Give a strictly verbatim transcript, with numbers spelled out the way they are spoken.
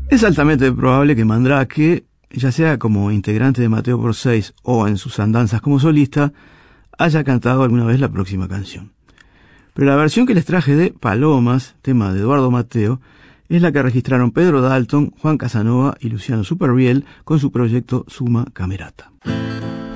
Es altamente probable que Mandrake, ya sea como integrante de Mateo por seis o en sus andanzas como solista, haya cantado alguna vez la próxima canción. Pero la versión que les traje de Palomas, tema de Eduardo Mateo, es la que registraron Pedro Dalton, Juan Casanova y Luciano Supervielle con su proyecto Suma Camerata.